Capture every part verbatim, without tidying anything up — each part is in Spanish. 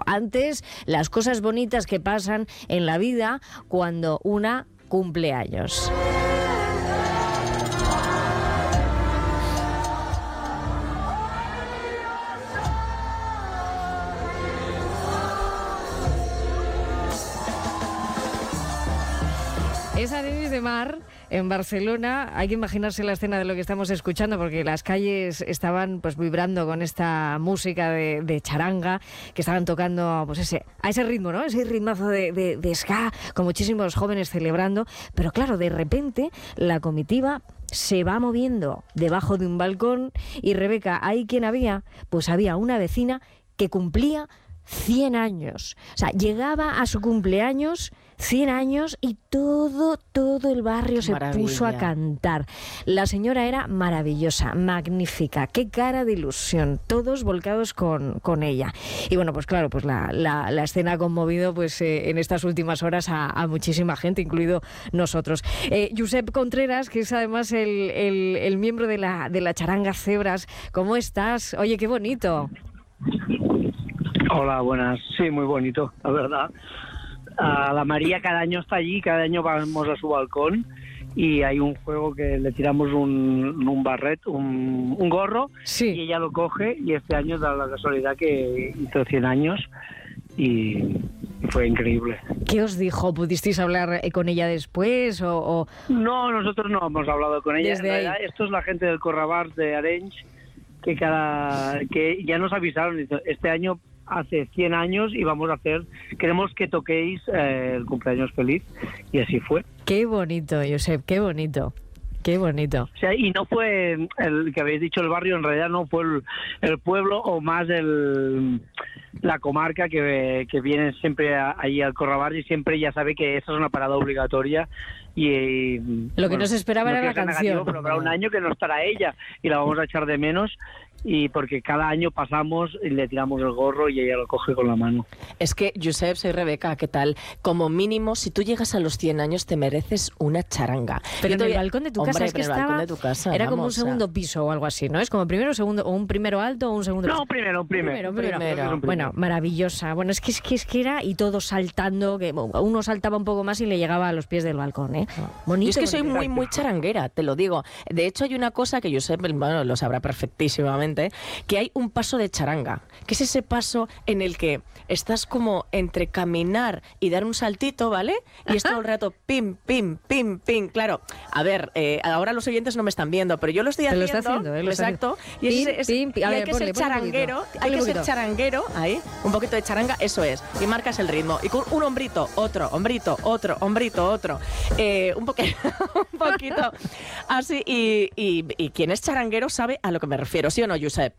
Antes, las cosas bonitas que pasan en la vida cuando una cumple años. Es Arenys de Mar, en Barcelona. Hay que imaginarse la escena de lo que estamos escuchando, porque las calles estaban pues vibrando con esta música de, de charanga, que estaban tocando pues ese, a ese ritmo, ¿no? Ese ritmazo de, de, de ska, con muchísimos jóvenes celebrando. Pero claro, de repente la comitiva se va moviendo debajo de un balcón y, Rebeca, ¿ahí quién había? Pues había una vecina que cumplía cien años. O sea, llegaba a su cumpleaños, cien años, y todo, todo el barrio se Maravilla. puso a cantar. La señora era maravillosa, magnífica, qué cara de ilusión, todos volcados con, con ella. Y bueno, pues claro, pues la, la, la escena ha conmovido pues eh, en estas últimas horas a, a muchísima gente, incluido nosotros. Eh, Josep Contreras, que es además el, el, el miembro de la, de la charanga Cebras, ¿cómo estás? Oye, qué bonito. Hola, buenas. Sí, muy bonito, la verdad. Uh, la María cada año está allí, cada año vamos a su balcón y hay un juego que le tiramos un, un barret, un, un gorro, sí. Y ella lo coge, y este año da la casualidad que hizo cien años y fue increíble. ¿Qué os dijo? ¿Pudisteis hablar con ella después o...? o... No, nosotros no hemos hablado con ella. Desde en realidad, esto es la gente del Corrabars de Arenys, que cada que ya nos avisaron, este año hace cien años y vamos a hacer, queremos que toquéis eh, el cumpleaños feliz, y así fue. Qué bonito, Josep, qué bonito. Qué bonito. O sea, y no fue el que habéis dicho el barrio, en realidad no fue el, el pueblo, o más el la comarca que, que viene siempre a, ahí al Corrabars, y siempre ya sabe que esa es una parada obligatoria. Y, y lo que bueno, no se esperaba no era la ser canción. Negativo, pero habrá un año que no estará ella y la vamos a echar de menos, y porque cada año pasamos y le tiramos el gorro y ella lo coge con la mano. Es que, Josep, soy Rebeca, ¿qué tal? Como mínimo, si tú llegas a los cien años, te mereces una charanga. Pero Yo en el te... balcón de tu Hombre, casa es que en el estaba... balcón de tu casa, era como un vamos, segundo o sea... piso o algo así, ¿no? Es como primero, segundo, o un primero alto o un segundo No, piso. primero, primero. Primero, primero. primero. primero. Bueno, maravillosa. Bueno, es que, es que es que era, y todo saltando, que uno saltaba un poco más y le llegaba a los pies del balcón, ¿eh? Bonito. Yo es que soy bonito. muy, muy charanguera, te lo digo. De hecho, hay una cosa que Josep, bueno, lo sabrá perfectísimamente, que hay un paso de charanga, que es ese paso en el que estás como entre caminar y dar un saltito, ¿vale? Y es todo el rato pim, pim, pim, pim. Claro, a ver, eh, ahora los oyentes no me están viendo, pero yo lo estoy Te haciendo. lo está haciendo, ¿eh? Lo está exacto. haciendo. Y, es, Pim, es- pim, pim. y A hay ver, que ponle, ser ponle un charanguero, poquito. hay Ponle que un ser poquito. charanguero, ahí, un poquito de charanga, eso es. Y marcas el ritmo. Y con un hombrito, otro, hombrito, otro, hombrito, otro. Eh, un, poque- un poquito así. Y, y, y quien es charanguero sabe a lo que me refiero, ¿sí o no, Josep?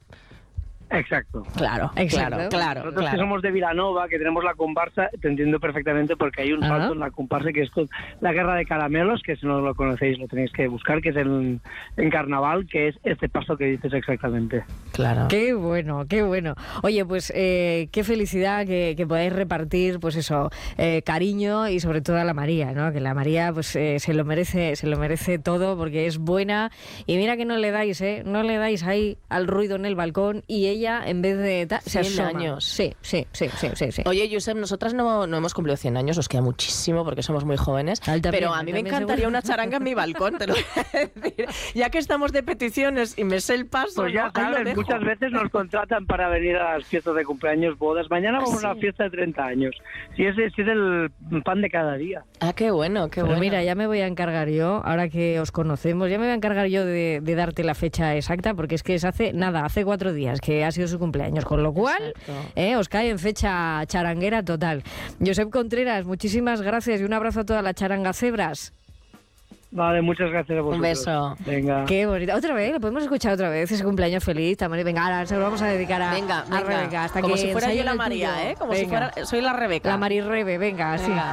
Exacto. Claro, Exacto. claro, claro, Nosotros que claro. somos de Vilanova, que tenemos la comparsa, te entiendo perfectamente, porque hay un Ajá. salto en la comparsa que es to- la guerra de caramelos, que si no lo conocéis lo tenéis que buscar, que es en, en carnaval, que es este paso que dices exactamente. Claro. Qué bueno, qué bueno. Oye, pues eh, qué felicidad que, que podáis repartir, pues eso, eh, cariño, y sobre todo a la María, ¿no? Que la María pues eh, se lo merece, se lo merece todo, porque es buena, y mira que no le dais, ¿eh? No le dais ahí al ruido en el balcón, y ella en vez de ta, se cien asoma. años. Sí, sí, sí, sí, sí, sí. Oye, Josep, nosotras no, no hemos cumplido cien años, nos queda muchísimo porque somos muy jóvenes, A él también, pero a a mí él me también encantaría seguro. una charanga en mi balcón, te lo voy a decir. Ya que estamos de peticiones y me sé el paso, Pues ya ¿no? Ahí lo sabes, dejo. muchas veces nos contratan para venir a las fiestas de cumpleaños, bodas. Mañana vamos ¿Ah, a una sí? fiesta de treinta años. Si es, si es el pan de cada día. Ah, qué bueno, qué Pero bueno. mira, ya me voy a encargar yo, ahora que os conocemos, ya me voy a encargar yo de, de darte la fecha exacta, porque es que es hace, nada, hace cuatro días que ha sido su cumpleaños, con lo cual Exacto. eh, os cae en fecha charanguera total. Josep Contreras, muchísimas gracias y un abrazo a toda la charanga Cebras. Vale, muchas gracias a vosotros. Un beso. Venga. Qué bonito. Otra vez, lo podemos escuchar otra vez, ese cumpleaños feliz, Tamara. Venga, ahora se lo vamos a dedicar a, Venga, a venga. Rebeca. Hasta Como que si fuera yo ensayen la el María, tuyo. ¿eh? Como si Venga. fuera... Soy la Rebeca. La Mari Rebe, venga, así. Venga.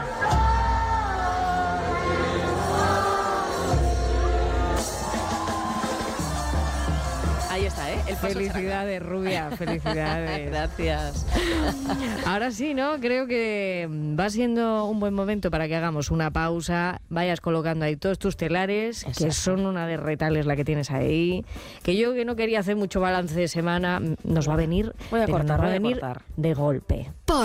Ahí está, ¿eh? El paso Felicidades, rubia, charanga. felicidades. Gracias. Ahora sí, ¿no? Creo que va siendo un buen momento para que hagamos una pausa, vayas colocando ahí todos tus telares, Exacto. que son una de retales la que tienes ahí, que yo que no quería hacer mucho balance de semana, nos va a venir, Voy a pero cortar, nos va a voy a venir cortar. de golpe.